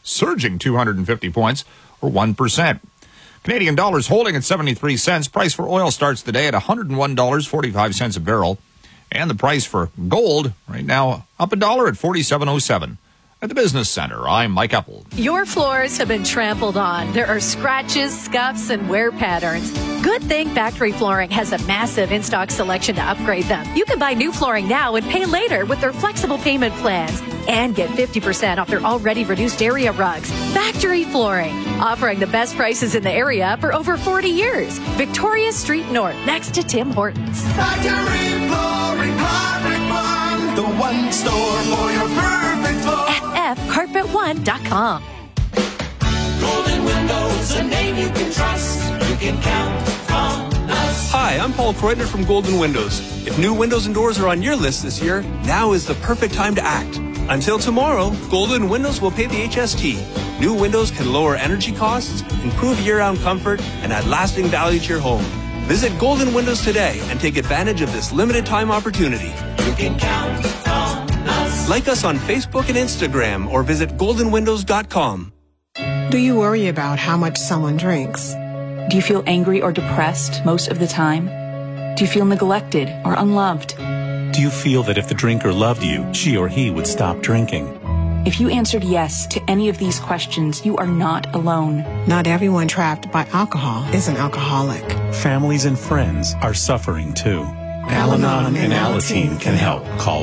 surging 250 points, or 1%. Canadian dollars holding at 73 cents. Price for oil starts the day at $101.45 a barrel. And the price for gold right now up $1 at $47.07. At the Business Center, I'm Mike Eppel. Your floors have been trampled on. There are scratches, scuffs, and wear patterns. Good thing Factory Flooring has a massive in-stock selection to upgrade them. You can buy new flooring now and pay later with their flexible payment plans. And get 50% off their already reduced area rugs. Factory Flooring, offering the best prices in the area for over 40 years. Victoria Street North, next to Tim Hortons. Factory Flooring, Carpet One, the one store for your perfect floor. FFCarpet1.com. Golden Windows, a name you can trust. You can count on us. Hi, I'm Paul Kreutner from Golden Windows. If new windows and doors are on your list this year, now is the perfect time to act. Until tomorrow, Golden Windows will pay the HST. New windows can lower energy costs, improve year-round comfort, and add lasting value to your home. Visit Golden Windows today and take advantage of this limited time opportunity. You can count on us. Like us on Facebook and Instagram or visit goldenwindows.com. Do you worry about how much someone drinks? Do you feel angry or depressed most of the time? Do you feel neglected or unloved? Do you feel that if the drinker loved you, she or he would stop drinking? If you answered yes to any of these questions, you are not alone. Not everyone trapped by alcohol is an alcoholic. Families and friends are suffering too. Al-Anon and Alateen can help. Call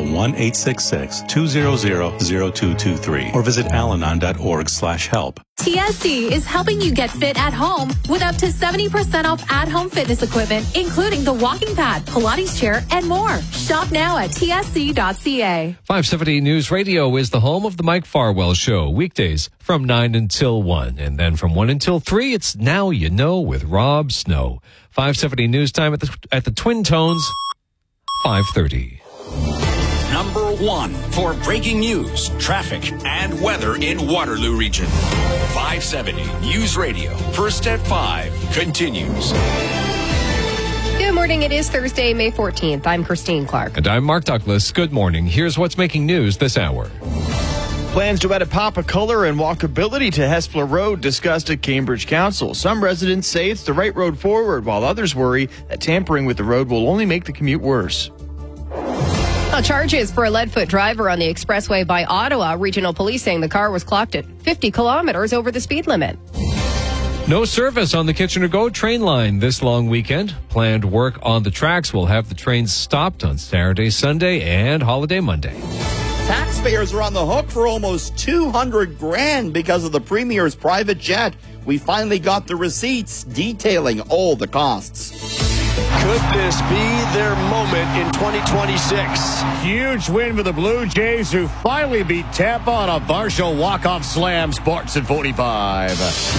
1-866-200-0223 or visit alanon.org/help. TSC is helping you get fit at home with up to 70% off at-home fitness equipment, including the walking pad, Pilates chair, and more. Shop now at tsc.ca. 570 News Radio is the home of the Mike Farwell Show, weekdays from 9 until 1. And then from 1 until 3, it's Now You Know with Rob Snow. 570 News Time at the Twin Tones, 5:30. Number 1 for breaking news, traffic, and weather in Waterloo Region. 570 News Radio. First at 5 continues. Good morning. It is Thursday, May 14th. I'm Christine Clark. And I'm Mark Douglas. Good morning. Here's what's making news this hour. Plans to add a pop of color and walkability to Hespeler Road discussed at Cambridge Council. Some residents say it's the right road forward, while others worry that tampering with the road will only make the commute worse. Charges for a lead-foot driver on the expressway by Ottawa. Regional police saying the car was clocked at 50 kilometers over the speed limit. No service on the Kitchener-Go train line this long weekend. Planned work on the tracks will have the trains stopped on Saturday, Sunday, and holiday Monday. Taxpayers are on the hook for almost $200,000 because of the Premier's private jet. We finally got the receipts detailing all the costs. Could this be their moment in 2026? Huge win for the Blue Jays, who finally beat Tampa on a partial walk-off slam. Sports at 45.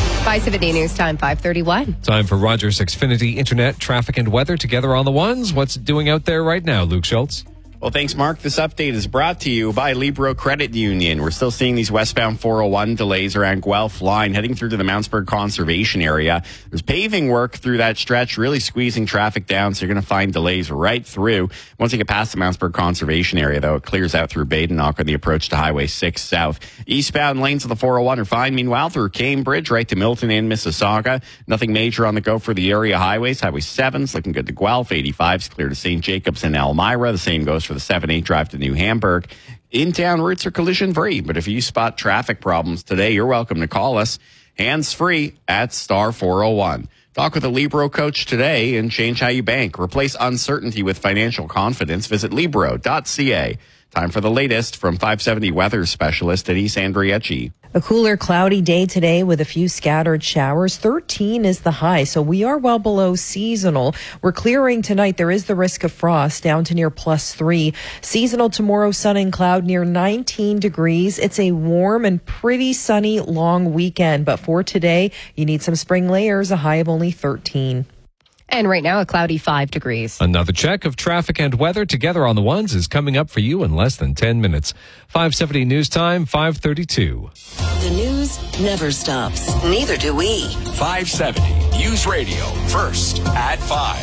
570 News Time, 5:31. Time for Rogers Xfinity Internet, traffic, and weather together on the ones. What's it doing out there right now, Luke Schultz? Well, thanks, Mark. This update is brought to you by Libro Credit Union. We're still seeing these westbound 401 delays around Guelph Line, heading through to the Mountsburg Conservation Area. There's paving work through that stretch, really squeezing traffic down, so you're going to find delays right through. Once you get past the Mountsburg Conservation Area, though, it clears out through Badenoch on the approach to Highway 6 South. Eastbound lanes of the 401 are fine. Meanwhile, through Cambridge, right to Milton and Mississauga. Nothing major on the go for the area highways. Highway 7's looking good to Guelph. 85's clear to St. Jacobs and Elmira. The same goes for the 7-8 drive to New Hamburg. In-town routes are collision-free, but if you spot traffic problems today, you're welcome to call us hands-free at star 401. Talk with a Libro coach today and change how you bank. Replace uncertainty with financial confidence. Visit Libro.ca. Time for the latest from 570 weather specialist Denise Andriecci. A cooler, cloudy day today with a few scattered showers. 13 is the high, so we are well below seasonal. We're clearing tonight. There is the risk of frost down to near +3. Seasonal tomorrow, sun and cloud near 19 degrees. It's a warm and pretty sunny long weekend, but for today, you need some spring layers, a high of only 13. And right now, a cloudy 5 degrees. Another check of traffic and weather together on the ones is coming up for you in less than 10 minutes. 570 News Time, 5:32. The news never stops. Neither do we. 570 News Radio. First at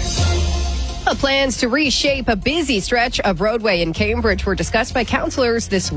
5. Plans to reshape a busy stretch of roadway in Cambridge were discussed by councillors this week.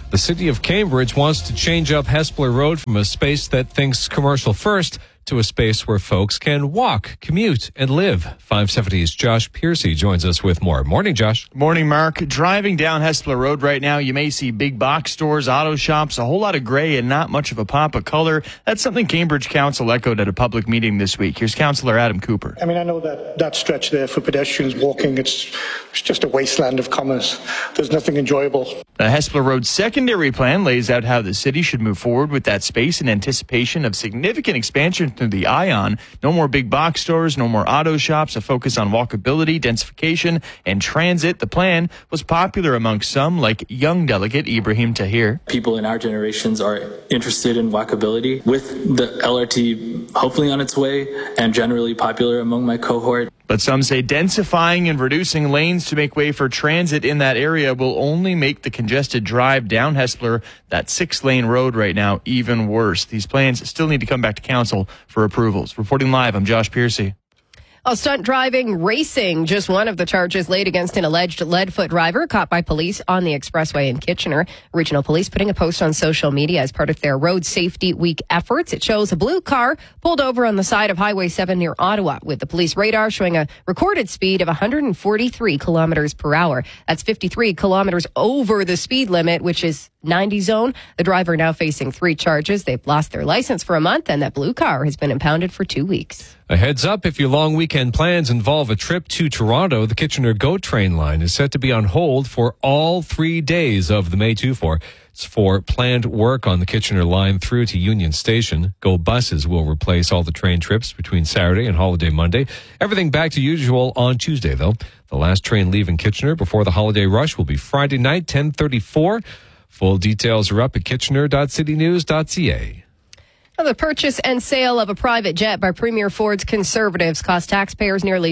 The city of Cambridge wants to change up Hespeler Road from a space that thinks commercial first to a space where folks can walk, commute, and live. 570's Josh Piercy joins us with more. Morning, Josh. Morning, Mark. Driving down Hespeler Road right now, you may see big box stores, auto shops, a whole lot of gray and not much of a pop of color. That's something Cambridge Council echoed at a public meeting this week. Here's Councillor Adam Cooper. I mean, I know that stretch there for pedestrians walking, it's just a wasteland of commerce. There's nothing enjoyable. The Hespeler Road secondary plan lays out how the city should move forward with that space in anticipation of significant expansion through the Ion. No more big box stores, no more auto shops, a focus on walkability, densification, and transit. The plan was popular amongst some, like young delegate Ibrahim Tahir. People in our generations are interested in walkability. With the LRT hopefully on its way and generally popular among my cohort. But some say densifying and reducing lanes to make way for transit in that area will only make the congested drive down Hespeler, that 6-lane road right now, even worse. These plans still need to come back to council for approvals. Reporting live, I'm Josh Piercy. Stunt driving racing, just one of the charges laid against an alleged Leadfoot driver caught by police on the expressway in Kitchener. Regional Police putting a post on social media as part of their Road Safety Week efforts. It shows a blue car pulled over on the side of Highway 7 near Ottawa with the police radar showing a recorded speed of 143 kilometers per hour. That's 53 kilometers over the speed limit, which is 90 zone. The driver now facing 3 charges. They've lost their license for a month, and that blue car has been impounded for 2 weeks. A heads up, if your long weekend plans involve a trip to Toronto, the Kitchener GO train line is set to be on hold for all 3 days of the May 2-4. It's for planned work on the Kitchener line through to Union Station. GO buses will replace all the train trips between Saturday and holiday Monday. Everything back to usual on Tuesday, though. The last train leaving Kitchener before the holiday rush will be Friday night, 10:34. Full details are up at kitchener.citynews.ca. The purchase and sale of a private jet by Premier Ford's Conservatives cost taxpayers nearly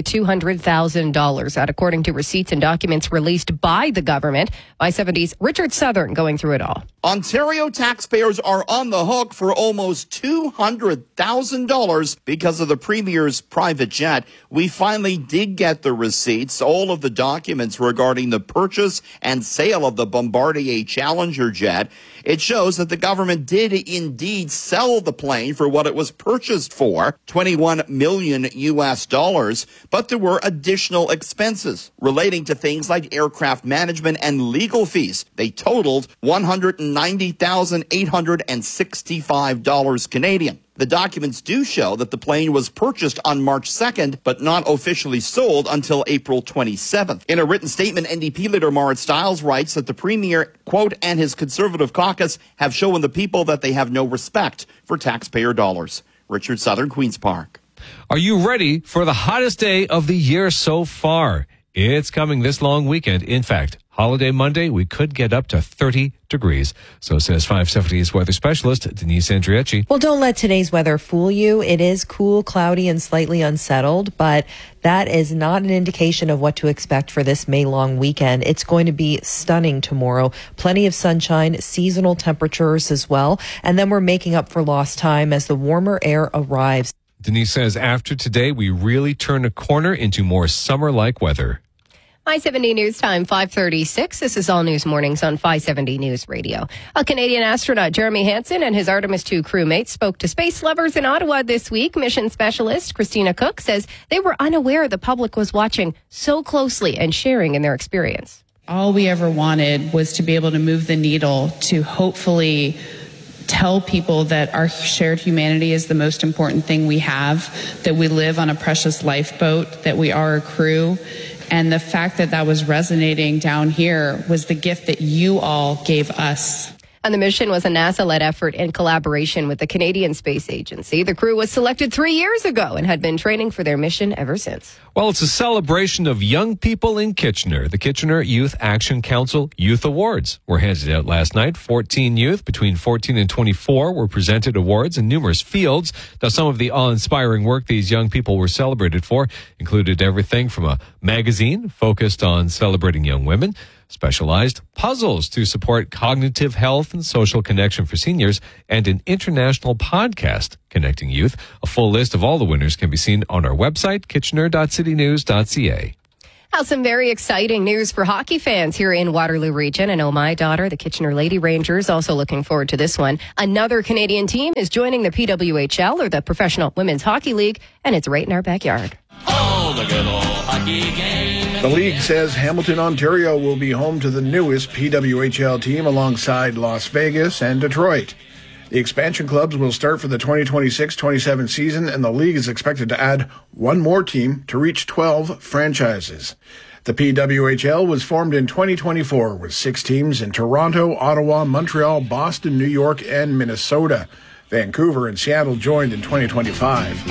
$200,000. That according to receipts and documents released by the government. 570's Richard Southern going through it all. Ontario taxpayers are on the hook for almost $200,000 because of the Premier's private jet. We finally did get the receipts, all of the documents regarding the purchase and sale of the Bombardier Challenger jet. It shows that the government did indeed sell the plane for what it was purchased for, $21 million US, but there were additional expenses relating to things like aircraft management and legal fees. They totaled $190,865 Canadian. The documents do show that the plane was purchased on March 2nd, but not officially sold until April 27th. In a written statement, NDP leader Marit Stiles writes that the Premier, quote, and his Conservative caucus have shown the people that they have no respect for taxpayer dollars. Richard Southern, Queen's Park. Are you ready for the hottest day of the year so far? It's coming this long weekend. In fact, holiday Monday, we could get up to 30 degrees. So says 570's weather specialist, Denise Andriecci. Well, don't let today's weather fool you. It is cool, cloudy, and slightly unsettled, but that is not an indication of what to expect for this May-long weekend. It's going to be stunning tomorrow. Plenty of sunshine, seasonal temperatures as well. And then we're making up for lost time as the warmer air arrives. Denise says after today, we really turn a corner into more summer-like weather. 570 News Time, 5:36. This is All News Mornings on 570 News Radio. A Canadian astronaut, Jeremy Hansen, and his Artemis II crewmates spoke to space lovers in Ottawa this week. Mission specialist Christina Cook says they were unaware the public was watching so closely and sharing in their experience. All we ever wanted was to be able to move the needle to hopefully tell people that our shared humanity is the most important thing we have, that we live on a precious lifeboat, that we are a crew. And the fact that that was resonating down here was the gift that you all gave us. And the mission was a NASA-led effort in collaboration with the Canadian Space Agency. The crew was selected 3 years ago and had been training for their mission ever since. Well, it's a celebration of young people in Kitchener. The Kitchener Youth Action Council Youth Awards were handed out last night. 14 youth between 14 and 24 were presented awards in numerous fields. Now, some of the awe-inspiring work these young people were celebrated for included everything from a magazine focused on celebrating young women, specialized puzzles to support cognitive health and social connection for seniors, and an international podcast connecting youth. A full list of all the winners can be seen on our website, kitchener.citynews.ca. Some very exciting news for hockey fans here in Waterloo Region. I know my daughter, the Kitchener Lady Rangers, also looking forward to this one. Another Canadian team is joining the PWHL, or the Professional Women's Hockey League, and it's right in our backyard. Oh, the good old hockey game. The league says Hamilton, Ontario will be home to the newest PWHL team alongside Las Vegas and Detroit. The expansion clubs will start for the 2026-27 season, and the league is expected to add one more team to reach 12 franchises. The PWHL was formed in 2024 with 6 teams in Toronto, Ottawa, Montreal, Boston, New York, and Minnesota. Vancouver and Seattle joined in 2025.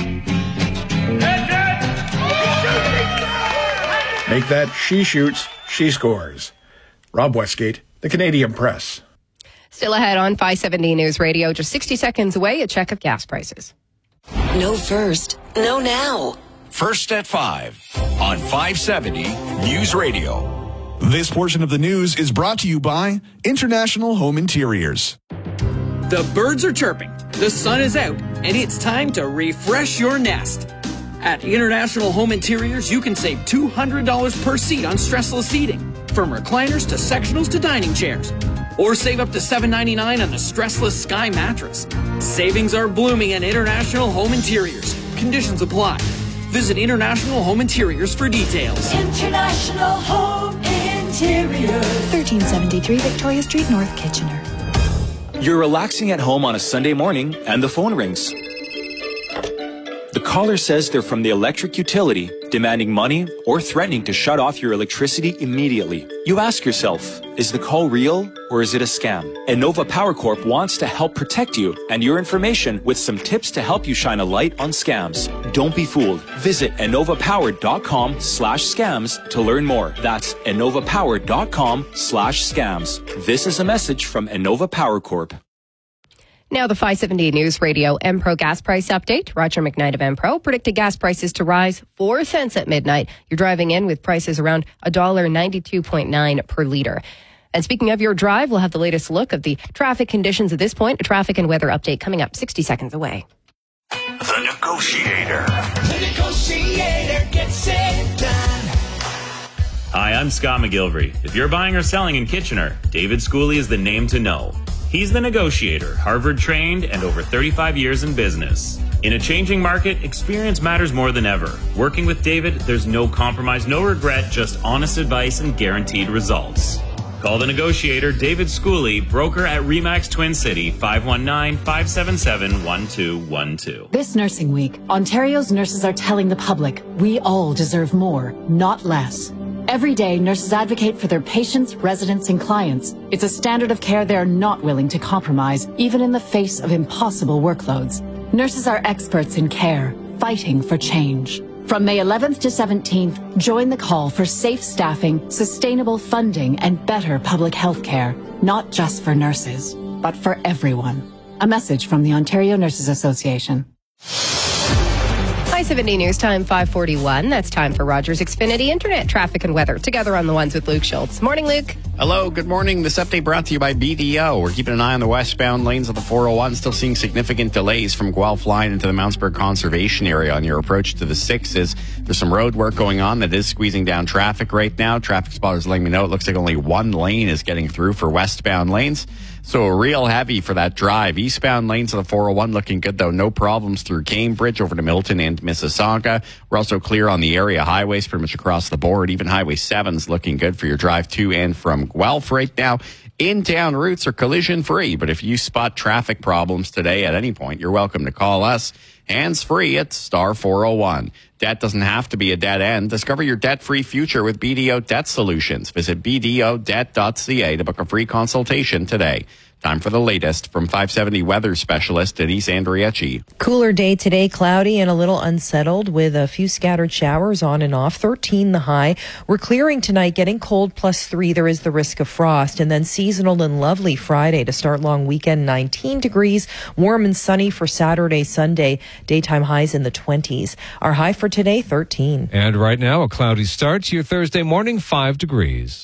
Make that she shoots, she scores. Rob Westgate, The Canadian Press. Still ahead on 570 News Radio, just 60 seconds away, a check of gas prices. No first, no now. First at 5 on 570 News Radio. This portion of the news is brought to you by International Home Interiors. The birds are chirping, the sun is out, and it's time to refresh your nest. At International Home Interiors, you can save $200 per seat on stressless seating, from recliners to sectionals to dining chairs. Or save up to $7.99 on the Stressless Sky mattress. Savings are blooming at International Home Interiors. Conditions apply. Visit International Home Interiors for details. International Home Interiors. 1373 Victoria Street, North Kitchener. You're relaxing at home on a Sunday morning and the phone rings. The caller says they're from the electric utility, demanding money or threatening to shut off your electricity immediately. You ask yourself, is the call real or is it a scam? Enova Power Corp wants to help protect you and your information with some tips to help you shine a light on scams. Don't be fooled. Visit enovapower.com/scams to learn more. That's enovapower.com/scams. This is a message from Enova Power Corp. Now the 570 News Radio Empro gas price update. Roger McKnight of Empro predicted gas prices to rise 4 cents at midnight. You're driving in with prices around $1.92.9 per liter. And speaking of your drive, we'll have the latest look of the traffic conditions at this point. A traffic and weather update coming up 60 seconds away. The Negotiator. The Negotiator gets it done. Hi, I'm Scott McGilvery. If you're buying or selling in Kitchener, David Schooley is the name to know. He's the negotiator, Harvard-trained and over 35 years in business. In a changing market, experience matters more than ever. Working with David, there's no compromise, no regret, just honest advice and guaranteed results. Call the negotiator, David Schooley, broker at RE/MAX Twin City, 519-577-1212. This Nursing Week, Ontario's nurses are telling the public we all deserve more, not less. Every day, nurses advocate for their patients, residents, and clients. It's a standard of care they're not willing to compromise, even in the face of impossible workloads. Nurses are experts in care, fighting for change. From May 11th to 17th, join the call for safe staffing, sustainable funding, and better public health care, not just for nurses, but for everyone. A message from the Ontario Nurses Association. 570 News Time, 5:41. That's time for Rogers Xfinity Internet traffic and weather. Together on the ones with Luke Schultz. Morning, Luke. Hello, good morning. This update brought to you by BDO. We're keeping an eye on the westbound lanes of the 401. Still seeing significant delays from Guelph Line into the Mountsburg Conservation Area on your approach to the 6s. There's some road work going on that is squeezing down traffic right now. Traffic spotters letting me know it looks like only one lane is getting through for westbound lanes. So real heavy for that drive. Eastbound lanes of the 401 looking good, though. No problems through Cambridge over to Milton and Mississauga. We're also clear on the area highways pretty much across the board. Even Highway 7's looking good for your drive to and from Guelph right now. In-town routes are collision-free, but if you spot traffic problems today at any point, you're welcome to call us. Hands-free at star 401. Debt doesn't have to be a dead end. Discover your debt-free future with BDO Debt Solutions. Visit bdodebt.ca to book a free consultation today. Time for the latest from 570 weather specialist Denise Andriecci. Cooler day today, cloudy and a little unsettled with a few scattered showers on and off. 13 the high. We're clearing tonight, getting cold +3. There is the risk of frost. And then seasonal and lovely Friday to start long weekend, 19 degrees. Warm and sunny for Saturday, Sunday. Daytime highs in the 20s. Our high for today, 13. And right now, a cloudy start to your Thursday morning, 5 degrees.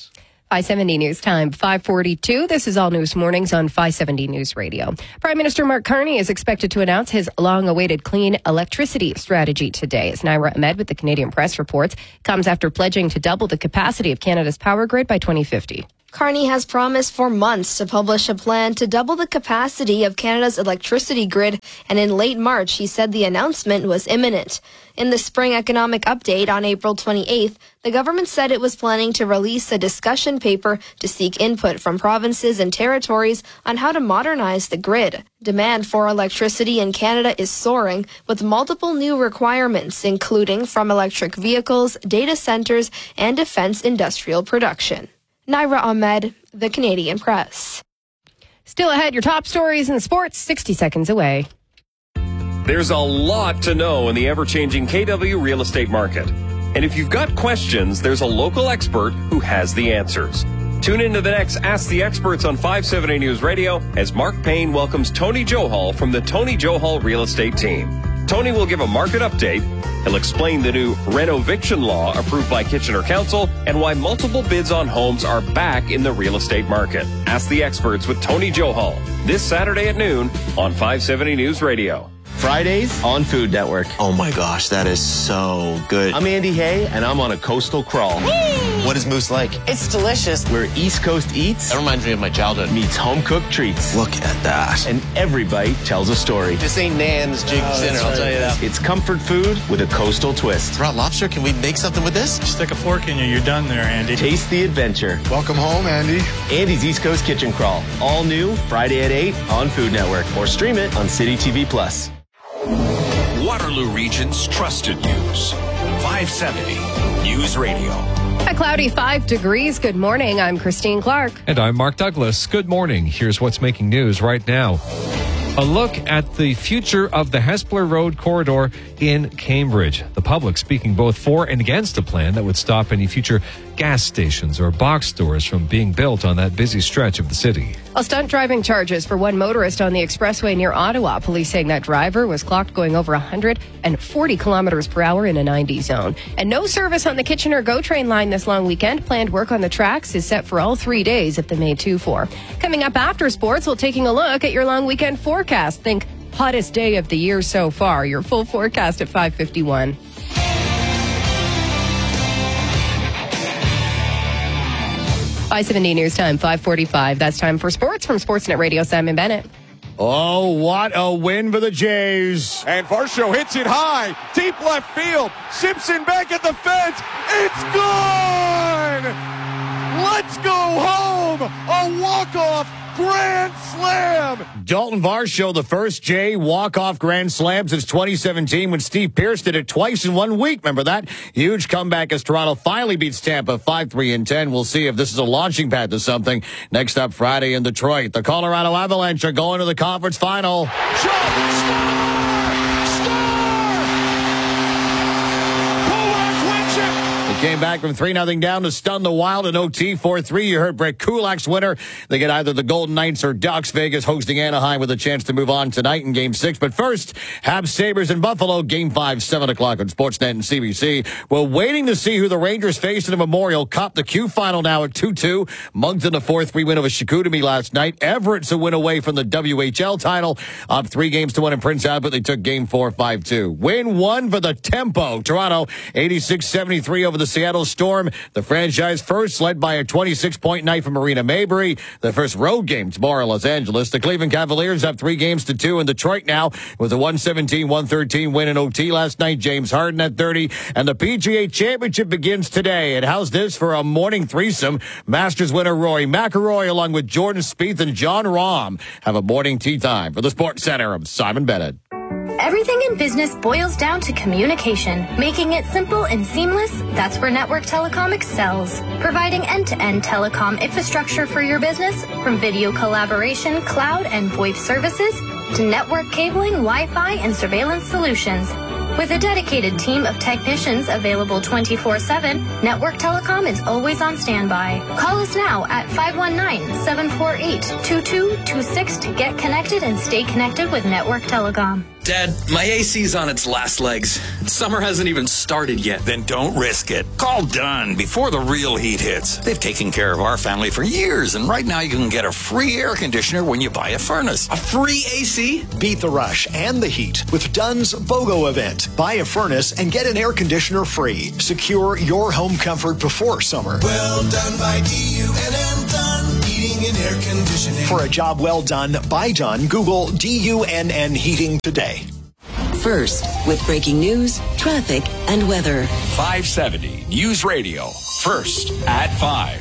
570 News Time, 5:42. This is All News Mornings on 570 News Radio. Prime Minister Mark Carney is expected to announce his long-awaited clean electricity strategy today. As Naira Ahmed with the Canadian Press reports, comes after pledging to double the capacity of Canada's power grid by 2050. Carney has promised for months to publish a plan to double the capacity of Canada's electricity grid, and in late March he said the announcement was imminent. In the spring economic update on April 28th, the government said it was planning to release a discussion paper to seek input from provinces and territories on how to modernize the grid. Demand for electricity in Canada is soaring, with multiple new requirements, including from electric vehicles, data centers, and defense industrial production. Naira Ahmed, the Canadian Press. Still ahead, your top stories in sports, 60 seconds away. There's a lot to know in the ever-changing KW real estate market. And if you've got questions, there's a local expert who has the answers. Tune into the next Ask the Experts on 570 News Radio as Mark Payne welcomes Tony Johal from the Tony Johal Real Estate Team. Tony will give a market update. He'll explain the new renoviction law approved by Kitchener Council and why multiple bids on homes are back in the real estate market. Ask the Experts with Tony Johal this Saturday at noon on 570 News Radio. Fridays on Food Network. Oh my gosh, that is so good. I'm Andy Hay, and I'm on a coastal crawl. What is Moose like? It's delicious. Where East Coast eats. That reminds me of my childhood. Meets home-cooked treats. Look at that. And every bite tells a story. This ain't Nan's Jig's dinner, I'll tell you that. It's comfort food with a coastal twist. Raw lobster, can we make something with this? Stick a fork in you, you're done there, Andy. Taste the adventure. Welcome home, Andy. Andy's East Coast Kitchen Crawl. All new, Friday at 8 on Food Network. Or stream it on City TV Plus. Waterloo Region's trusted news. 570 News Radio. A cloudy 5 degrees. Good morning. I'm Christine Clark. And I'm Mark Douglas. Good morning. Here's what's making news right now. A look at the future of the Hespeler Road corridor in Cambridge. The public speaking both for and against a plan that would stop any future gas stations or box stores from being built on that busy stretch of the city. A stunt driving charges for one motorist on the expressway near Ottawa. Police saying that driver was clocked going over 140 kilometers per hour in a 90 zone. And no service on the Kitchener GO train line this long weekend. Planned work on the tracks is set for all 3 days of the May 2-4. Coming up after sports, we'll taking a look at your long weekend forecast. Think hottest day of the year so far. Your full forecast at 5:51. I-70 News Time, 5:45. That's time for sports from Sportsnet Radio. Simon Bennett. Oh, what a win for the Jays. And Varsho hits it high, deep left field. Simpson back at the fence. It's gone! Let's go home! A walk-off grand slam! Dalton Varsho, the first Jay walk-off grand slam since 2017 when Steve Pearce did it twice in 1 week. Remember that? Huge comeback as Toronto finally beats Tampa 5-3-10. We'll see if this is a launching pad to something. Next up Friday in Detroit, the Colorado Avalanche are going to the conference final. Came back from 3-0 down to stun the Wild in OT 4-3. You heard Brett Kulak's winner. They get either the Golden Knights or Ducks. Vegas hosting Anaheim with a chance to move on tonight in Game 6. But first, Habs Sabres in Buffalo. Game 5, 7 o'clock on Sportsnet and CBC. We're waiting to see who the Rangers face in the Memorial Cup. The Q final now at 2-2. Moncton a 4-3 win over Chicoutimi last night. Everett's a win away from the WHL title. Up 3-1 in Prince Albert. They took Game 4, 5-2. Win 1 for the Tempo. Toronto 86-73 over the Seattle Storm. The franchise first, led by a 26-point night from Marina Mabrey. The first road game tomorrow in Los Angeles. The Cleveland Cavaliers up 3-2 in Detroit now with a 117-113 win in OT last night. James Harden at 30. And the PGA Championship begins today. And how's this for a morning threesome? Masters winner Rory McIlroy along with Jordan Spieth and John Rahm have a morning tee time. For the Sports Center, I'm Simon Bennett. Everything in business boils down to communication. Making it simple and seamless, that's where Network Telecom excels. Providing end-to-end telecom infrastructure for your business, from video collaboration, cloud, and VoIP services, to network cabling, Wi-Fi, and surveillance solutions. With a dedicated team of technicians available 24/7, Network Telecom is always on standby. Call us now at 519-748-2226 to get connected and stay connected with Network Telecom. Dad, my AC's on its last legs. Summer hasn't even started yet. Then don't risk it. Call Dunn before the real heat hits. They've taken care of our family for years, and right now you can get a free air conditioner when you buy a furnace. A free AC? Beat the rush and the heat with Dunn's BOGO event. Buy a furnace and get an air conditioner free. Secure your home comfort before summer. Well done by DUNN Dunn Heating and Air Conditioning. For a job well done by Dunn, Google DUNN Heating today. First, with breaking news, traffic, and weather. 570 News Radio. First at 5.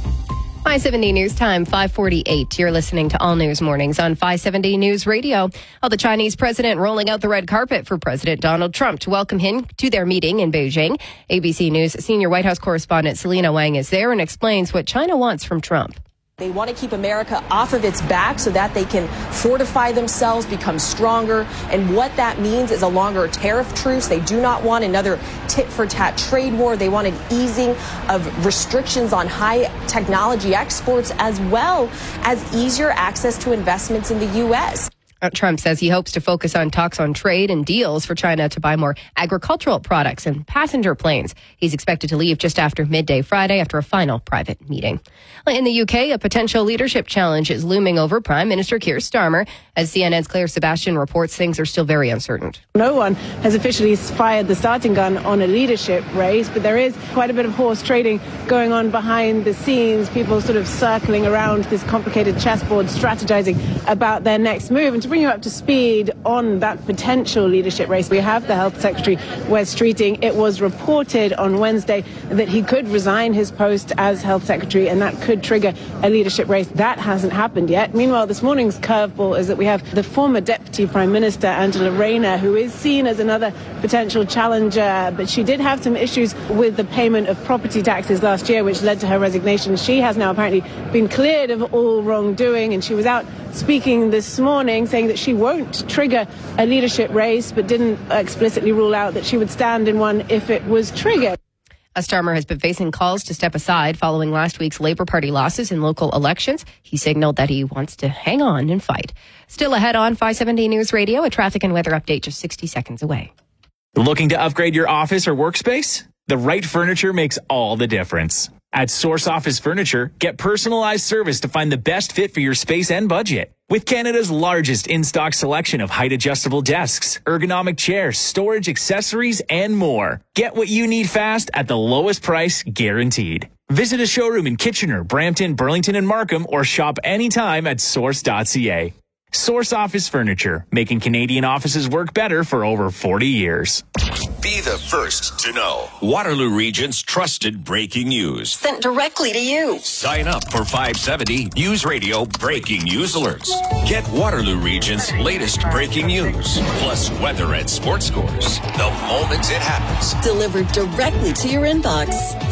570 News Time, 5:48. You're listening to All News Mornings on 570 News Radio. The Chinese president rolling out the red carpet for President Donald Trump to welcome him to their meeting in Beijing. ABC News senior White House correspondent Selena Wang is there and explains what China wants from Trump. They want to keep America off of its back so that they can fortify themselves, become stronger. And what that means is a longer tariff truce. They do not want another tit-for-tat trade war. They want an easing of restrictions on high technology exports, as well as easier access to investments in the U.S. Trump says he hopes to focus on talks on trade and deals for China to buy more agricultural products and passenger planes. He's expected to leave just after midday Friday after a final private meeting. In the UK, a potential leadership challenge is looming over Prime Minister Keir Starmer. As CNN's Claire Sebastian reports, things are still very uncertain. No one has officially fired the starting gun on a leadership race, but there is quite a bit of horse trading going on behind the scenes, people sort of circling around this complicated chessboard, strategizing about their next move. And to bring you up to speed on that potential leadership race, we have the Health Secretary, Wes Streeting. It was reported on Wednesday that he could resign his post as Health Secretary, and that could trigger a leadership race. That hasn't happened yet. Meanwhile, this morning's curveball is that we have the former Deputy Prime Minister, Angela Rayner, who is seen as another potential challenger, but she did have some issues with the payment of property taxes last year, which led to her resignation. She has now apparently been cleared of all wrongdoing, and she was out speaking this morning saying that she won't trigger a leadership race, but didn't explicitly rule out that she would stand in one if it was triggered. Starmer has been facing calls to step aside following last week's Labour Party losses in local elections. He signaled that he wants to hang on and fight. Still ahead on 570 News Radio, a traffic and weather update just 60 seconds away. Looking to upgrade your office or workspace? The right furniture makes all the difference. At Source Office Furniture, get personalized service to find the best fit for your space and budget. With Canada's largest in-stock selection of height-adjustable desks, ergonomic chairs, storage accessories, and more. Get what you need fast at the lowest price guaranteed. Visit a showroom in Kitchener, Brampton, Burlington, and Markham, or shop anytime at source.ca. Source Office Furniture, making Canadian offices work better for over 40 years. Be the first to know. Waterloo Region's trusted breaking news. Sent directly to you. Sign up for 570 News Radio Breaking News Alerts. Get Waterloo Region's latest breaking news, plus weather and sports scores, the moment it happens. Delivered directly to your inbox.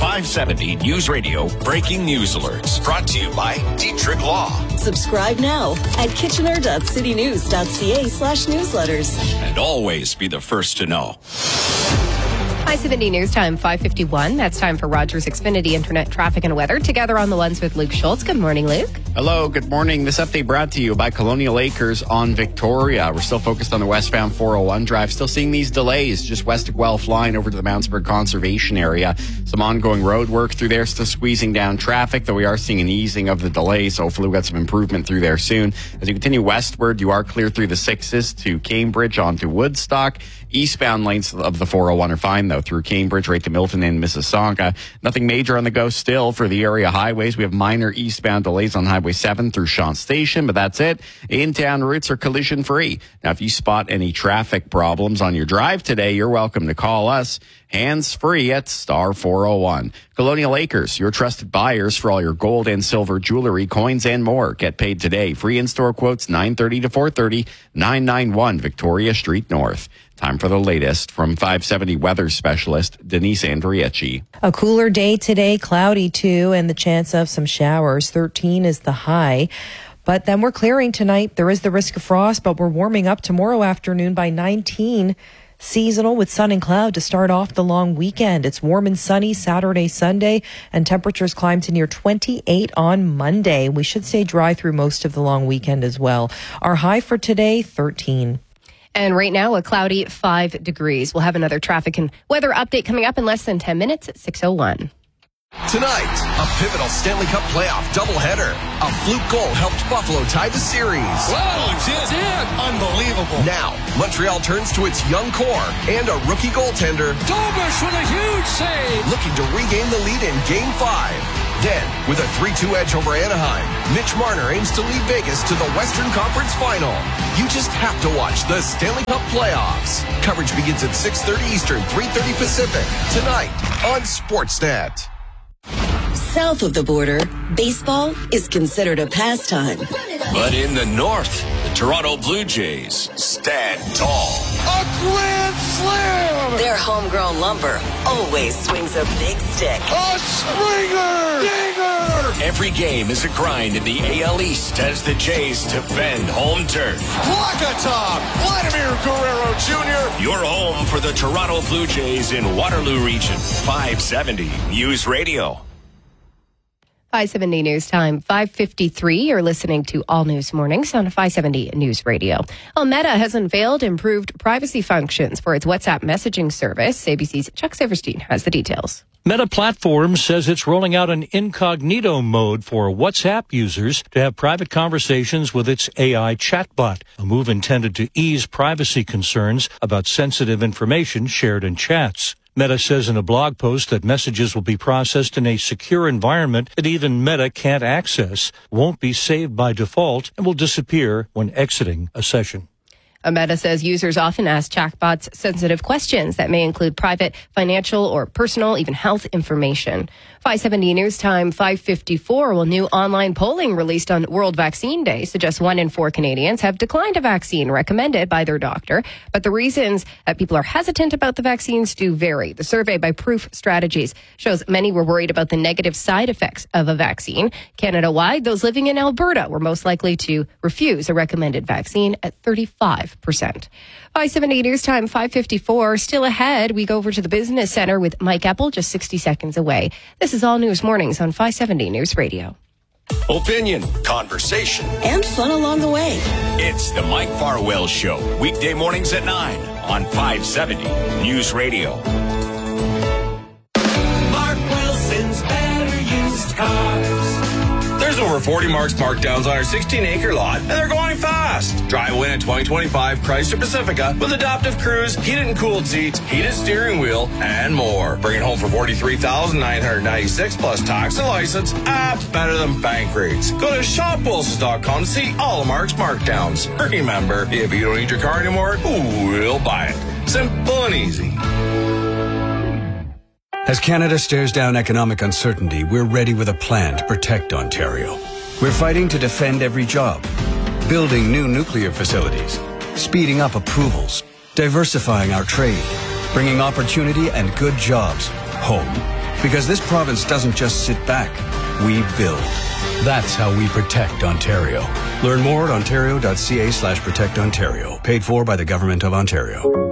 570 News Radio Breaking News Alerts. Brought to you by Dietrich Law. Subscribe now at kitchener.citynews.ca/newsletters. And always be the first to know. 570 News Time, 5:51. That's time for Rogers Xfinity Internet traffic and weather. Together on the ones with Luke Schultz. Good morning, Luke. Hello, good morning. This update brought to you by Colonial Acres on Victoria. We're still focused on the westbound 401 drive. Still seeing these delays just west of Guelph line over to the Mountsburg Conservation Area. Some ongoing road work through there, still squeezing down traffic, though we are seeing an easing of the delays. So hopefully we'll get some improvement through there soon. As you continue westward, you are clear through the 6s to Cambridge onto Woodstock. Eastbound lanes of the 401 are fine, though, through Cambridge right to Milton and Mississauga. Nothing major on the go still for the area highways. We have minor eastbound delays on Highway 7 through Shawn Station, but that's it. In-town routes are collision-free. Now, if you spot any traffic problems on your drive today, you're welcome to call us hands-free at star 401. Colonial Acres, your trusted buyers for all your gold and silver jewelry, coins, and more. Get paid today. Free in-store quotes 9:30 to 4:30, 991 Victoria Street North. Time for the latest from 570 weather specialist Denise Andriecci. A cooler day today, cloudy too, and the chance of some showers. 13 is the high. But then we're clearing tonight. There is the risk of frost, but we're warming up tomorrow afternoon by 19. Seasonal with sun and cloud to start off the long weekend. It's warm and sunny Saturday, Sunday, and temperatures climb to near 28 on Monday. We should stay dry through most of the long weekend as well. Our high for today, 13. And right now, a cloudy 5 degrees. We'll have another traffic and weather update coming up in less than 10 minutes at 6:01. Tonight, a pivotal Stanley Cup playoff doubleheader. A fluke goal helped Buffalo tie the series. Whoa, it's in. Unbelievable. Now, Montreal turns to its young core and a rookie goaltender. Dobish with a huge save. Looking to regain the lead in Game 5. Then, with a 3-2 edge over Anaheim, Mitch Marner aims to lead Vegas to the Western Conference Final. You just have to watch the Stanley Cup playoffs. Coverage begins at 6:30 Eastern, 3:30 Pacific. Tonight on Sportsnet. South of the border, baseball is considered a pastime. But in the north, the Toronto Blue Jays stand tall. A grand slam! Their homegrown lumber always swings a big stick. A Springer! Dinger! Every game is a grind in the AL East as the Jays defend home turf. Wakatop! Vladimir Guerrero Jr. Your home for the Toronto Blue Jays in Waterloo Region. 570 News Radio. 570 News Time, 5:53. You're listening to All News Mornings on 570 News Radio. Well, Meta has unveiled improved privacy functions for its WhatsApp messaging service. ABC's Chuck Silverstein has the details. Meta Platforms says it's rolling out an incognito mode for WhatsApp users to have private conversations with its AI chatbot, a move intended to ease privacy concerns about sensitive information shared in chats. Meta says in a blog post that messages will be processed in a secure environment that even Meta can't access, won't be saved by default, and will disappear when exiting a session. Meta says users often ask chatbots sensitive questions that may include private, financial, or personal, even health information. 570 News Time, 5:54. Well, new online polling released on World Vaccine Day suggests 1 in 4 Canadians have declined a vaccine recommended by their doctor. But the reasons that people are hesitant about the vaccines do vary. The survey by Proof Strategies shows many were worried about the negative side effects of a vaccine. Canada-wide, those living in Alberta were most likely to refuse a recommended vaccine at 35%. 570 News Time, 5:54. Still ahead, we go over to the Business Center with Mike Epple, just 60 seconds away. This is All News Mornings on 570 News Radio. Opinion, conversation, and fun along the way. It's the Mike Farwell Show, weekday mornings at 9 on 570 News Radio. Mark Wilson's Better Used Cars. There's over 40 Marks markdowns on our 16-acre lot, and they're going fast. Drive away in a 2025 Chrysler Pacifica with adaptive cruise, heated and cooled seats, heated steering wheel, and more. Bring it home for $43,996 plus tax and license. Better than bank rates. Go to shopwilsons.com to see all the Marks markdowns. Remember, if you don't need your car anymore, we'll buy it. Simple and easy. As Canada stares down economic uncertainty, we're ready with a plan to protect Ontario. We're fighting to defend every job, building new nuclear facilities, speeding up approvals, diversifying our trade, bringing opportunity and good jobs home. Because this province doesn't just sit back, we build. That's how we protect Ontario. Learn more at ontario.ca/protectontario. Paid for by the Government of Ontario.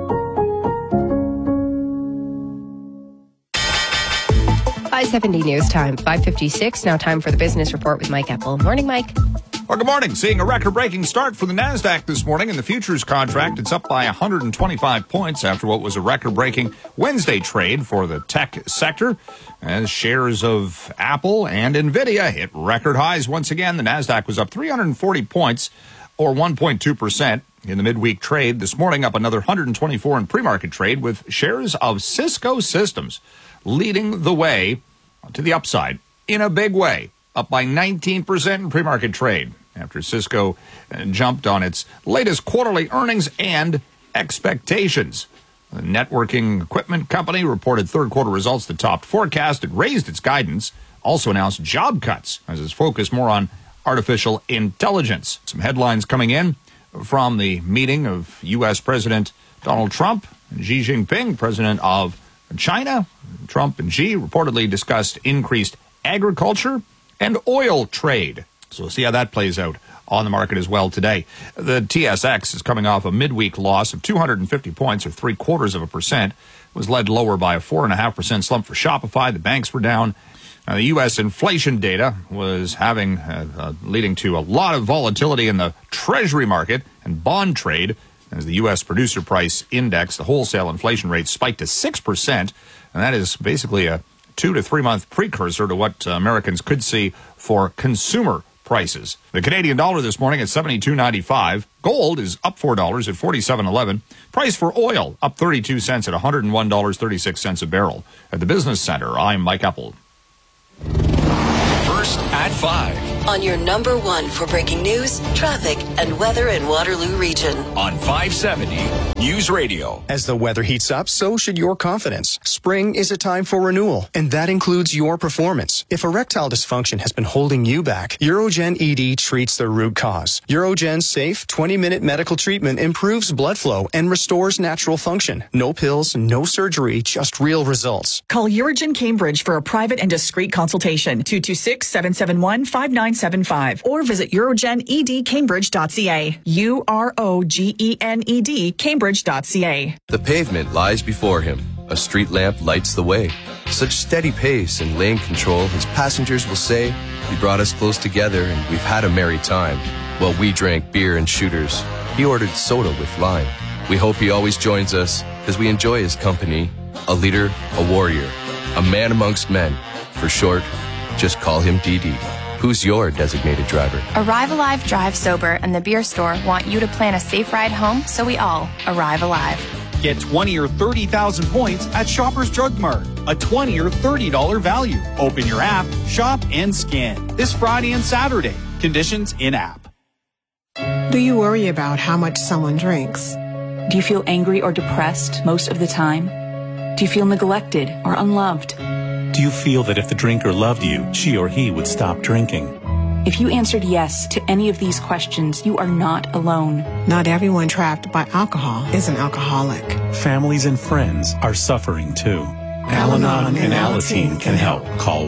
570 News Time, 5:56. Now time for the Business Report with Mike Epple. Morning, Mike. Well, good morning. Seeing a record-breaking start for the NASDAQ this morning in the futures contract. It's up by 125 points after what was a record-breaking Wednesday trade for the tech sector. As shares of Apple and NVIDIA hit record highs once again, the NASDAQ was up 340 points, or 1.2%. In the midweek trade this morning, up another 124 in pre-market trade, with shares of Cisco Systems leading the way to the upside in a big way, up by 19% in pre-market trade after Cisco jumped on its latest quarterly earnings and expectations. The networking equipment company reported third quarter results that topped forecast. It raised its guidance, also announced job cuts as it's focused more on artificial intelligence. Some headlines coming in from the meeting of U.S. President Donald Trump and Xi Jinping, president of China. Trump and Xi reportedly discussed increased agriculture and oil trade. So we'll see how that plays out on the market as well today. The TSX is coming off a midweek loss of 250 points, or 0.75%. It was led lower by a 4.5% slump for Shopify. The banks were down. The U.S. inflation data was leading to a lot of volatility in the Treasury market and bond trade As the U.S. Producer Price Index, the wholesale inflation rate spiked to 6%, and that is basically a 2 to 3 month precursor to what Americans could see for consumer prices. The Canadian dollar this morning at $72.95. Gold is up $4 at $47.11. Price for oil up 32 cents at $101.36 a barrel. At the Business Center, I'm Mike Apple. First at 5. On your number one for breaking news, traffic, and weather in Waterloo Region. On 570 News Radio. As the weather heats up, so should your confidence. Spring is a time for renewal, and that includes your performance. If erectile dysfunction has been holding you back, Urogen ED treats the root cause. Urogen's safe 20-minute medical treatment improves blood flow and restores natural function. No pills, no surgery, just real results. Call Urogen Cambridge for a private and discreet consultation. 226-771-5975 or visit urogenedcambridge.ca. UROGENED Cambridge.ca. The pavement lies before him. A street lamp lights the way. Such steady pace and lane control, his passengers will say, he brought us close together and we've had a merry time. While we drank beer and shooters, he ordered soda with lime. We hope he always joins us because we enjoy his company. A leader, a warrior, a man amongst men. For short, just call him DD. Who's your designated driver? Arrive Alive Drive Sober and the Beer Store want you to plan a safe ride home so we all arrive alive. Get 20 or 30,000 points at Shoppers Drug Mart. A $20 or $30 value. Open your app, shop, and scan. This Friday and Saturday. Conditions in-app. Do you worry about how much someone drinks? Do you feel angry or depressed most of the time? Do you feel neglected or unloved? Do you feel that if the drinker loved you, she or he would stop drinking? If you answered yes to any of these questions, you are not alone. Not everyone trapped by alcohol is an alcoholic. Families and friends are suffering too. Al-Anon and Alateen can help. Call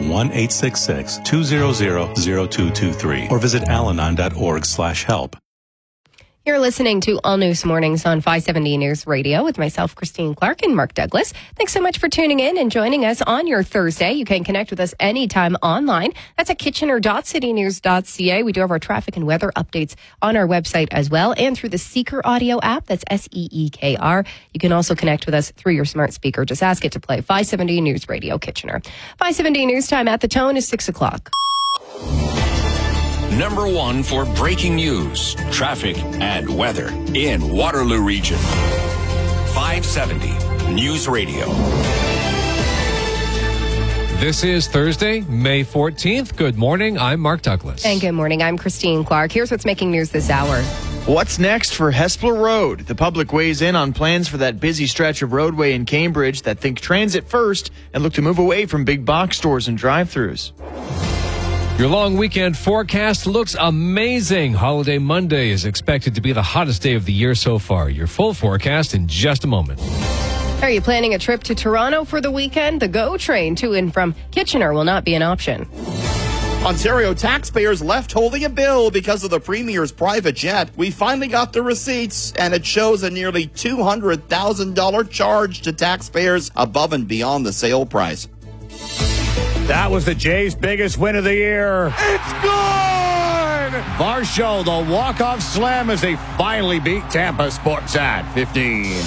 1-866-200-0223 or visit alanon.org/help. You're listening to All News Mornings on 570 News Radio with myself, Christine Clark, and Mark Douglas. Thanks so much for tuning in and joining us on your Thursday. You can connect with us anytime online. That's at kitchener.citynews.ca. We do have our traffic and weather updates on our website as well, and through the Seeker audio app. That's SEEKR. You can also connect with us through your smart speaker. Just ask it to play 570 News Radio Kitchener. 570 News Time at the tone is 6 o'clock. Number one for breaking news, traffic, and weather in Waterloo Region. 570 News Radio. This is Thursday, May 14th. Good morning. I'm Mark Douglas. And good morning. I'm Christine Clark. Here's what's making news this hour. What's next for Hespeler Road? The public weighs in on plans for that busy stretch of roadway in Cambridge that think transit first and look to move away from big box stores and drive-thrus. Your long weekend forecast looks amazing. Holiday Monday is expected to be the hottest day of the year so far. Your full forecast in just a moment. Are you planning a trip to Toronto for the weekend? The GO train to and from Kitchener will not be an option. Ontario taxpayers left holding a bill because of the Premier's private jet. We finally got the receipts, and it shows a nearly $200,000 charge to taxpayers above and beyond the sale price. That was the Jays' biggest win of the year. It's gone! Varsho, the walk-off slam as they finally beat Tampa Sportsat 15.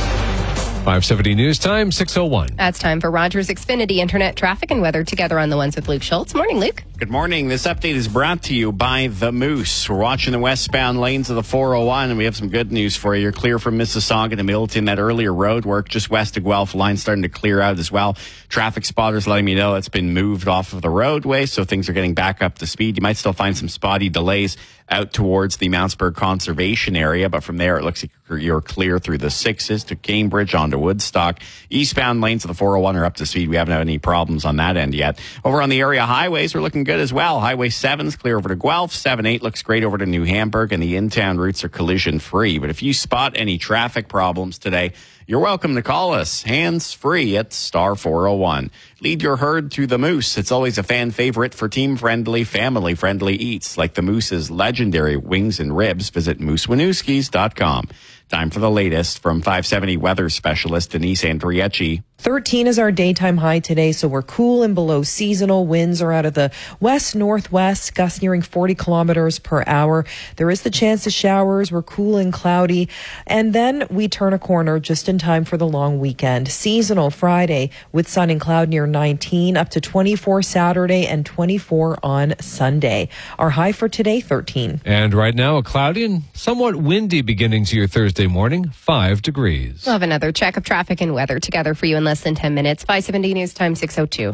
570 News Time, 6:01. That's time for Rogers Xfinity Internet traffic and weather together on the ones with Luke Schultz. Morning, Luke. Good morning. This update is brought to you by The Moose. We're watching the westbound lanes of the 401, and we have some good news for you. You're clear from Mississauga to Milton. That earlier road work just west of Guelph line starting to clear out as well. Traffic spotters letting me know it's been moved off of the roadway, so things are getting back up to speed. You might still find some spotty delays out towards the Mountsburg Conservation area, but from there it looks like you're clear through the 6s to Cambridge onto Woodstock. Eastbound lanes of the 401 are up to speed. We haven't had any problems on that end yet. Over on the area highways, we're looking good as well. Highway 7's clear over to Guelph. 7-8 looks great over to New Hamburg, and the in-town routes are collision-free. But if you spot any traffic problems today, you're welcome to call us hands-free at star 401. Lead your herd to the Moose. It's always a fan favorite for team-friendly, family-friendly eats like the Moose's legendary wings and ribs. Visit moosewinooskis.com. Time for the latest from 570 weather specialist Denise Andriecci 13 is our daytime high today, so we're cool and below seasonal. Winds are out of the west-northwest, gusts nearing 40 kilometers per hour. There is the chance of showers. We're cool and cloudy. And then we turn a corner just in time for the long weekend. Seasonal Friday with sun and cloud near 19, up to 24 Saturday and 24 on Sunday. Our high for today, 13. And right now, a cloudy and somewhat windy beginning to your Thursday morning, 5 degrees. We'll have another check of traffic and weather together for you in less than 10 minutes. 570 News Time 6:02.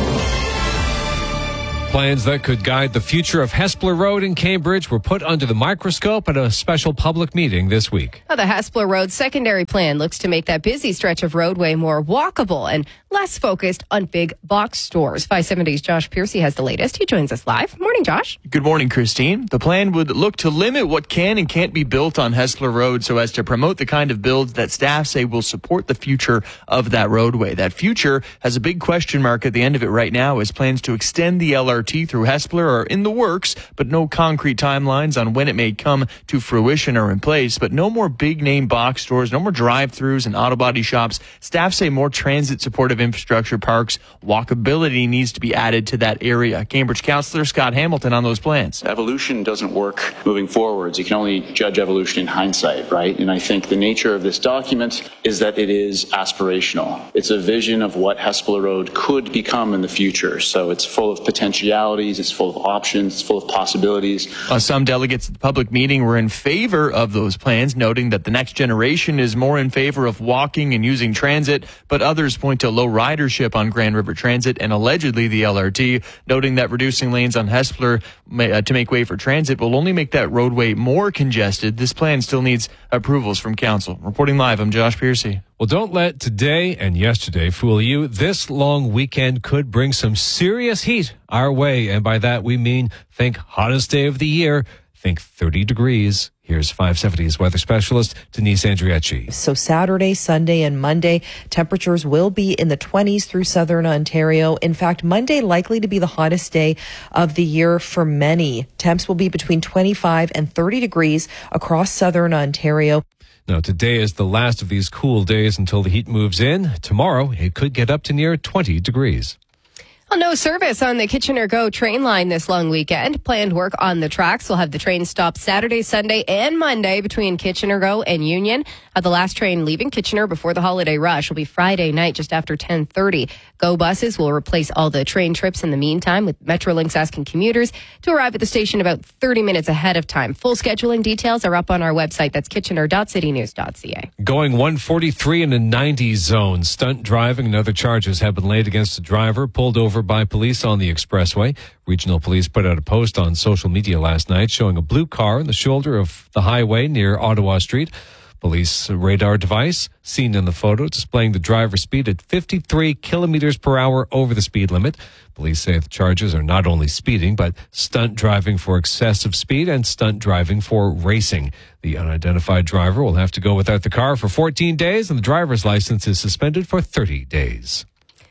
Plans that could guide the future of Hespeler Road in Cambridge were put under the microscope at a special public meeting this week. The Hespeler Road secondary plan looks to make that busy stretch of roadway more walkable and less focused on big box stores. 570's Josh Piercy has the latest. He joins us live. Morning, Josh. Good morning, Christine. The plan would look to limit what can and can't be built on Hespeler Road so as to promote the kind of builds that staff say will support the future of that roadway. That future has a big question mark at the end of it right now, as plans to extend the LRT through Hespeler are in the works, but no concrete timelines on when it may come to fruition are in place. But no more big name box stores, no more drive-thrus and auto body shops. Staff say more transit supportive infrastructure, parks, walkability needs to be added to that area. Cambridge Councillor Scott Hamilton on those plans. Evolution doesn't work moving forwards. You can only judge evolution in hindsight, right? And I think the nature of this document is that it is aspirational. It's a vision of what Hespeler Road could become in the future. So it's full of potentialities, it's full of options, it's full of possibilities. Some delegates at the public meeting were in favor of those plans, noting that the next generation is more in favor of walking and using transit, but others point to low ridership on Grand River Transit and allegedly the LRT, noting that reducing lanes on Hespeler to make way for transit will only make that roadway more congested. This plan still needs approvals from council. Reporting live, I'm Josh Piercy. Well, don't let today and yesterday fool you. This long weekend could bring some serious heat our way. And by that, we mean think hottest day of the year. Think 30 degrees. Here's 570's weather specialist, Denise Andriacci. So Saturday, Sunday, and Monday, temperatures will be in the 20s through southern Ontario. In fact, Monday likely to be the hottest day of the year for many. Temps will be between 25 and 30 degrees across southern Ontario. Now, today is the last of these cool days until the heat moves in. Tomorrow, it could get up to near 20 degrees. Well, no service on the Kitchener GO train line this long weekend. Planned work on the tracks will have the train stop Saturday, Sunday, and Monday between Kitchener GO and Union. The last train leaving Kitchener before the holiday rush will be Friday night just after 10:30. GO buses will replace all the train trips in the meantime, with Metrolinx asking commuters to arrive at the station about 30 minutes ahead of time. Full scheduling details are up on our website. That's kitchener.citynews.ca. Going 143 in a 90 zone. Stunt driving and other charges have been laid against a driver pulled over by police on the expressway. Regional police put out a post on social media last night showing a blue car in the shoulder of the highway near Ottawa Street. Police radar device seen in the photo displaying the driver's speed at 53 kilometers per hour over the speed limit. Police say the charges are not only speeding, but stunt driving for excessive speed and stunt driving for racing. The unidentified driver will have to go without the car for 14 days, and the driver's license is suspended for 30 days.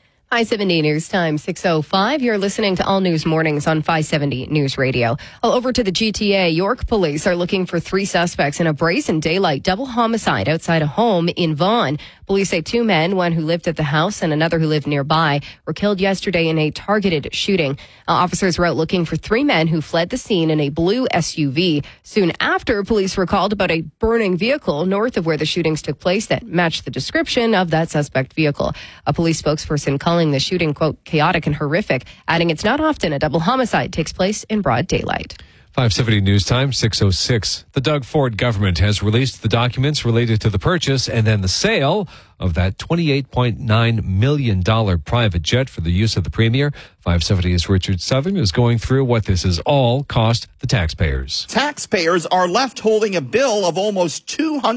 570 News Time 6:05. You're listening to All News Mornings on 570 News Radio. Well, over to the GTA. York police are looking for 3 suspects in a brazen daylight double homicide outside a home in Vaughan. Police say 2 men, one who lived at the house and another who lived nearby, were killed yesterday in a targeted shooting. Officers were out looking for 3 men who fled the scene in a blue SUV. Soon after, police were called about a burning vehicle north of where the shootings took place that matched the description of that suspect vehicle. A police spokesperson calling the shooting, quote, chaotic and horrific, adding it's not often a double homicide takes place in broad daylight. 570 News Time 6:06. The Doug Ford government has released the documents related to the purchase and then the sale of that $28.9 million private jet for the use of the Premier. 570's Richard Southern is going through what this has all cost the taxpayers. Taxpayers are left holding a bill of almost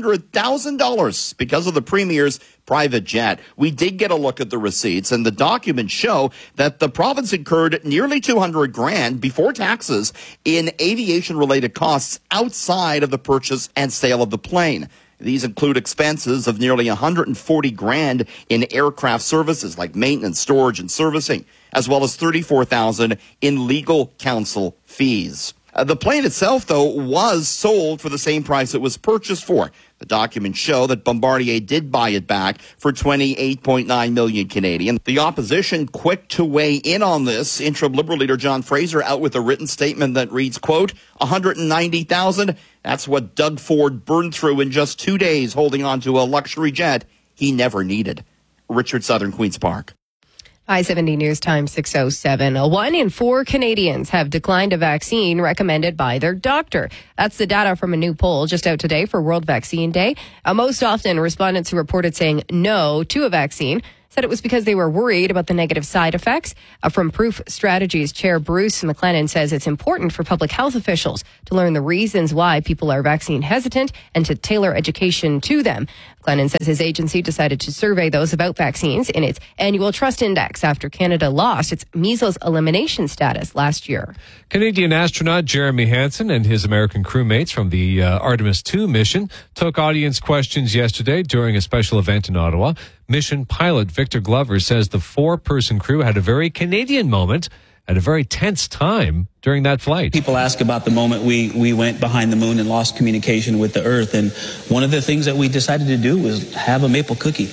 $200,000 because of the Premier's private jet. We did get a look at the receipts, and the documents show that the province incurred nearly $200,000 before taxes in aviation-related costs outside of the purchase and sale of the plane. These include expenses of nearly $140,000 in aircraft services like maintenance, storage, and servicing, as well as $34,000 in legal counsel fees. The plane itself, though, was sold for the same price it was purchased for. The documents show that Bombardier did buy it back for 28.9 million Canadian. The opposition quick to weigh in on this. Interim Liberal leader John Fraser out with a written statement that reads, quote, $190,000. That's what Doug Ford burned through in just 2 days holding on to a luxury jet he never needed. Richard Southern, Queen's Park. I-70 News Time 6:07. 1 in 4 Canadians have declined a vaccine recommended by their doctor. That's the data from a new poll just out today for World Vaccine Day. Most often, respondents who reported saying no to a vaccine said it was because they were worried about the negative side effects. From Proof Strategies Chair Bruce McLennan says it's important for public health officials to learn the reasons why people are vaccine hesitant and to tailor education to them. McLennan says his agency decided to survey those about vaccines in its annual trust index after Canada lost its measles elimination status last year. Canadian astronaut Jeremy Hansen and his American crewmates from the Artemis II mission took audience questions yesterday during a special event in Ottawa. Mission pilot Victor Glover says the 4-person crew had a very Canadian moment at a very tense time during that flight. People ask about the moment we went behind the moon and lost communication with the Earth, and one of the things that we decided to do was have a maple cookie.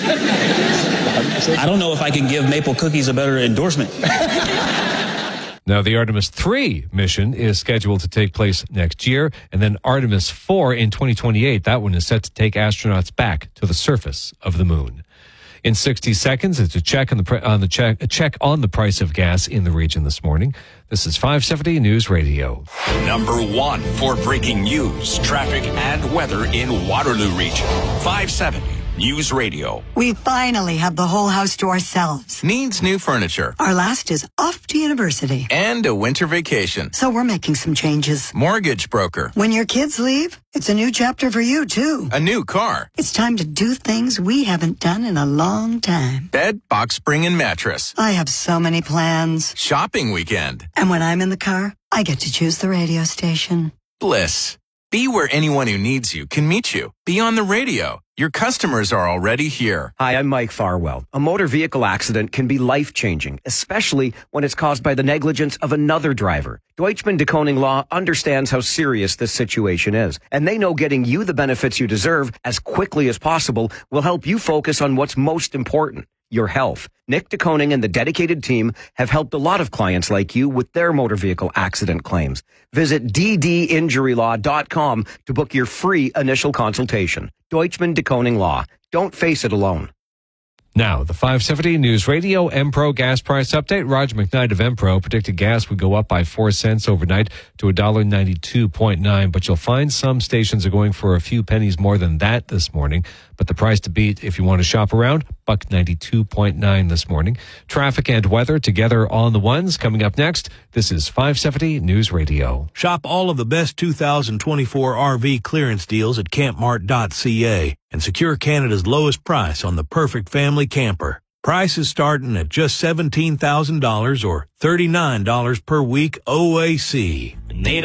I don't know if I can give maple cookies a better endorsement. Now, the Artemis III mission is scheduled to take place next year, and then Artemis IV in 2028. That one is set to take astronauts back to the surface of the moon. In 60 seconds, it's a check on the price of gas in the region this morning. This is 570 News Radio. Number 1 for breaking news, traffic, and weather in Waterloo region. 570 News Radio. We finally have the whole house to ourselves. Needs new furniture. Our last is off to university. And a winter vacation. So we're making some changes. Mortgage broker. When your kids leave, it's a new chapter for you, too. A new car. It's time to do things we haven't done in a long time. Bed, box spring, and mattress. I have so many plans. Shopping weekend. And when I'm in the car, I get to choose the radio station. Bliss. Be where anyone who needs you can meet you. Be on the radio. Your customers are already here. Hi, I'm Mike Farwell. A motor vehicle accident can be life-changing, especially when it's caused by the negligence of another driver. Deutschman de Koning Law understands how serious this situation is, and they know getting you the benefits you deserve as quickly as possible will help you focus on what's most important, your health. Nick de Koning and the dedicated team have helped a lot of clients like you with their motor vehicle accident claims. Visit ddinjurylaw.com to book your free initial consultation. Deutschman de Koning Law. Don't face it alone. Now, the 570 News Radio Empro gas price update. Roger McKnight of Empro predicted gas would go up by 4 cents overnight to $1.92.9, but you'll find some stations are going for a few pennies more than that this morning. But the price to beat, if you want to shop around, $1.92.9 this morning. Traffic and weather together on the ones coming up next. This is 570 News Radio. Shop all of the best 2024 RV clearance deals at campmart.ca and secure Canada's lowest price on the perfect family camper. Prices starting at just $17,000 or $39 per week OAC.